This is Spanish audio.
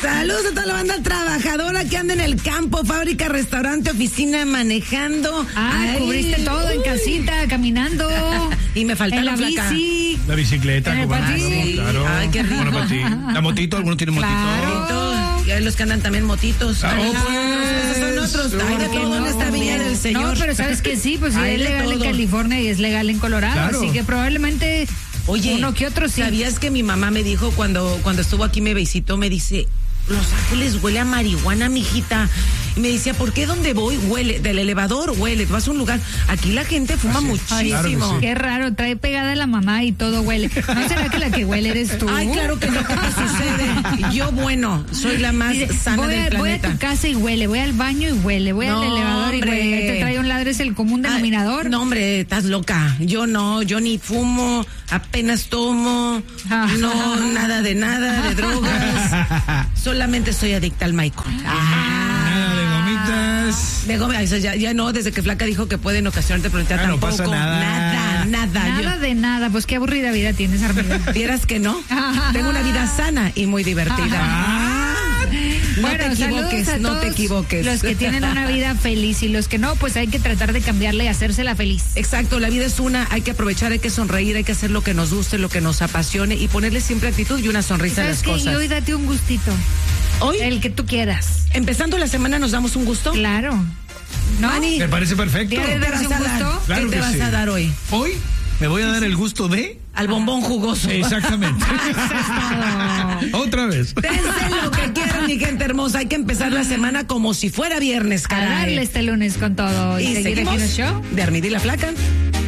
Saludos a toda la banda trabajadora que anda en el campo, fábrica, restaurante, oficina, manejando. Cubriste todo en casita, caminando. Y me falta en la flaca. bici. La bicicleta, En el patín. claro. Ay, qué rico. Bueno, patín. La motito, algunos tienen Claro. Y hay los que andan también motitos. Esos son otros. Hay de todo en esta viña del Señor. No, pero sabes que sí, pues Hay es de legal en todo. California y es legal en Colorado, Claro. así que probablemente Oye, uno que otro sí. ¿sabías que mi mamá me dijo cuando estuvo aquí, me visitó, me dice, Los Ángeles huele a marihuana, mijita? Y me decía, ¿por qué donde voy huele? Del elevador huele, vas a un lugar. Aquí la gente fuma muchísimo. claro que sí. Qué raro, trae pegada la mamá y todo huele. ¿No será que la que huele eres tú? Ay, claro que no, ¿qué te sucede? Yo, bueno, soy la más Dice, sana del voy a planeta. tu casa y huele, voy al baño y huele, voy No, al elevador y hombre. huele. Te trae un ladro, es el común denominador. No, hombre, estás loca. Yo no, yo ni fumo, apenas tomo, no, nada de drogas. Solamente soy adicta al Michael. Nada de gomitas. De goma, eso ya no, desde que Flaca dijo que pueden ocasionarte pero no pasa nada. Nada. Nada de nada, pues qué aburrida vida tienes, Armida. Vieras que no. Tengo una vida sana y muy divertida. No te equivoques, saludos a no te todos equivoques. los que tienen una vida feliz y los que no, pues hay que tratar de cambiarla y hacérsela feliz. Exacto, la vida es una, hay que aprovechar, hay que sonreír, hay que hacer lo que nos guste, lo que nos apasione y ponerle siempre actitud y una sonrisa a ¿Sabes las qué? cosas. Y hoy date un gustito, Hoy, el que tú quieras. empezando la semana, nos damos un gusto. Claro. ¿No? Manny, Me parece perfecto. Día de ¿qué te darse vas a un dar? gusto? Claro ¿Qué te que vas sí. a dar hoy? Hoy me voy a dar el gusto de... Al bombón jugoso. Exactamente. Otra vez. Dense lo que quieran, mi gente hermosa. Hay que empezar la semana como si fuera viernes, A caray. darle este lunes con todo. Y seguir aquí en seguimos el show. de Armida y la Flaca.